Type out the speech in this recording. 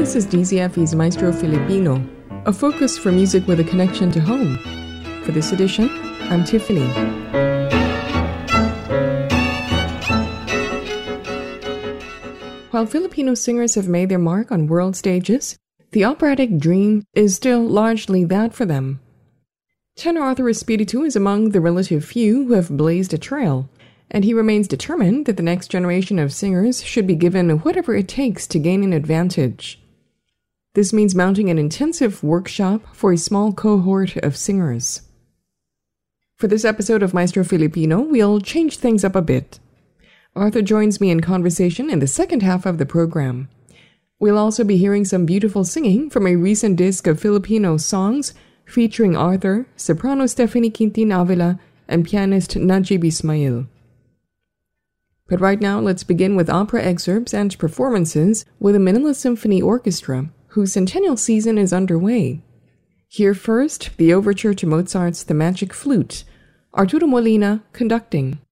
this is DZFE's Maestro Filipino, a focus for music with a connection to home. For this edition, I'm Tiffany. While Filipino singers have made their mark on world stages, the operatic dream is still largely that for them. Tenor Arthur Espiritu is among the relative few who have blazed a trail, and he remains determined that the next generation of singers should be given whatever it takes to gain an advantage. This means mounting an intensive workshop for a small cohort of singers. For this episode of Maestro Filipino, we'll change things up a bit. Arthur joins me in conversation in the second half of the program. We'll also be hearing some beautiful singing from a recent disc of Filipino songs featuring Arthur, soprano Stephanie Quintin Avila, and pianist Najib Ismail. But right now, let's begin with opera excerpts and performances with the Manila Symphony Orchestra, whose centennial season is underway. Hear first the overture to Mozart's The Magic Flute, Arturo Molina conducting.